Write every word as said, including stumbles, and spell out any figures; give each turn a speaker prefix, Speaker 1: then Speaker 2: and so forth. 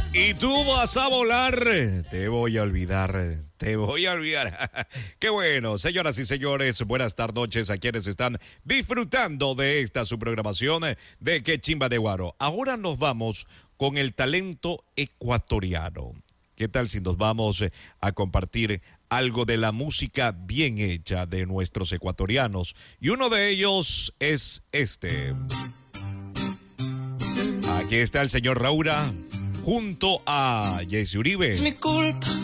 Speaker 1: Y tú vas a volar. Te voy a olvidar. Te voy a olvidar. Qué bueno, señoras y señores, buenas tardes, noches a quienes están disfrutando de esta su programación de Que Chimba de Guaro. Ahora nos vamos con el talento ecuatoriano. ¿Qué tal si nos vamos a compartir algo de la música bien hecha de nuestros ecuatorianos? Y uno de ellos es este. Aquí está el señor Raura junto a Jesse Uribe.
Speaker 2: Es mi culpa.